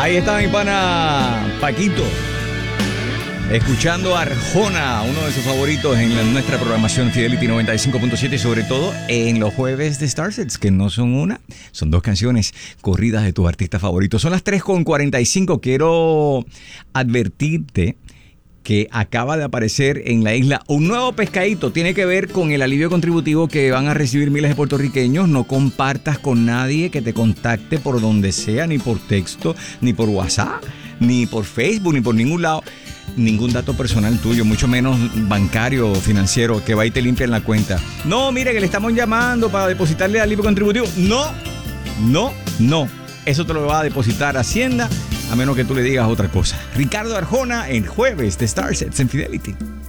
Ahí está mi pana Paquito, escuchando Arjona, uno de sus favoritos en nuestra programación Fidelity 95.7 y sobre todo en los jueves de Starsets, que no son una, son dos canciones corridas de tus artistas favoritos. Son las 3:45. Quiero advertirte que acaba de aparecer en la isla un nuevo pescadito. Tiene que ver con el alivio contributivo que van a recibir miles de puertorriqueños. No compartas con nadie que te contacte por donde sea, ni por texto, ni por WhatsApp, ni por Facebook, ni por ningún lado. Ningún dato personal tuyo, mucho menos bancario o financiero, que va y te limpian la cuenta. No, mire que le estamos llamando para depositarle alivio contributivo. No. Eso te lo va a depositar Hacienda, a menos que tú le digas otra cosa. Ricardo Arjona en Jueves de Starsets en Fidelity.